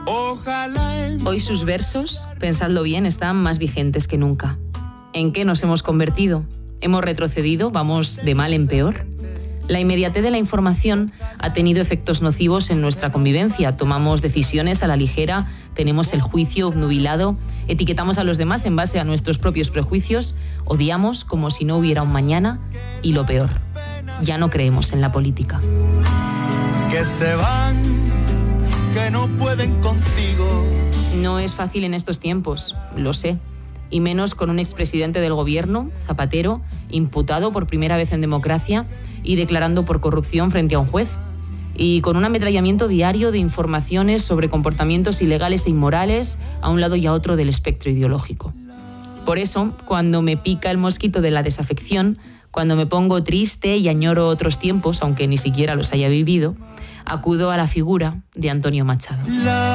Hoy sus versos, pensadlo bien, están más vigentes que nunca. ¿En qué nos hemos convertido? ¿Hemos retrocedido? ¿Vamos de mal en peor? La inmediatez de la información ha tenido efectos nocivos en nuestra convivencia. Tomamos decisiones a la ligera, tenemos el juicio obnubilado, etiquetamos a los demás en base a nuestros propios prejuicios, odiamos como si no hubiera un mañana y lo peor, ya no creemos en la política. Que se van, que no pueden contigo. No es fácil en estos tiempos, lo sé. Y menos con un expresidente del gobierno, Zapatero, imputado por primera vez en democracia y declarando por corrupción frente a un juez. Y con un ametrallamiento diario de informaciones sobre comportamientos ilegales e inmorales a un lado y a otro del espectro ideológico. Por eso, cuando me pica el mosquito de la desafección, cuando me pongo triste y añoro otros tiempos, aunque ni siquiera los haya vivido, acudo a la figura de Antonio Machado.